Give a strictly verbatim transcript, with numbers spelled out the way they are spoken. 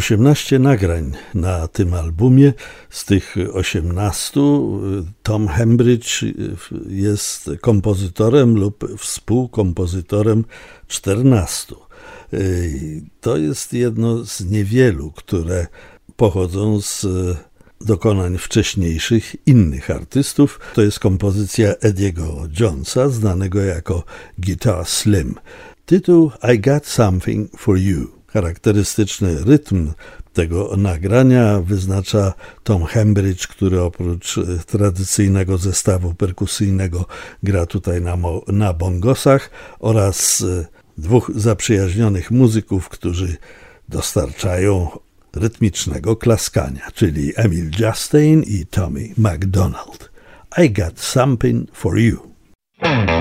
osiemnaście nagrań na tym albumie. Z tych osiemnastu Tom Hembridge jest kompozytorem lub współkompozytorem czternastu. To jest jedno z niewielu, które pochodzą z dokonań wcześniejszych innych artystów. To jest kompozycja Eddie'ego Jonesa, znanego jako Guitar Slim. Tytuł I Got Something for You. Charakterystyczny rytm tego nagrania wyznacza Tom Hembridge, który oprócz tradycyjnego zestawu perkusyjnego gra tutaj na, mo- na bongosach oraz dwóch zaprzyjaźnionych muzyków, którzy dostarczają rytmicznego klaskania, czyli Emil Justine i Tommy McDonald. I Got Something for You.